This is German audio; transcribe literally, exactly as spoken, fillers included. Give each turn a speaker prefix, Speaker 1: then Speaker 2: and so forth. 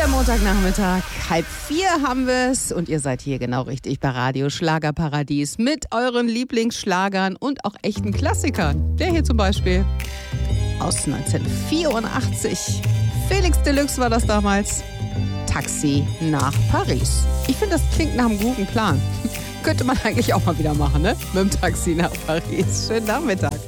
Speaker 1: Der Montagnachmittag, halb vier haben wir es und ihr seid hier genau richtig bei Radio Schlagerparadies mit euren Lieblingsschlagern und auch echten Klassikern. Der hier zum Beispiel aus neunzehnhundertvierundachtzig. Felix Deluxe war das damals. Taxi nach Paris. Ich finde, das klingt nach einem guten Plan. Könnte man eigentlich auch mal wieder machen, ne? Mit dem Taxi nach Paris. Schönen Nachmittag.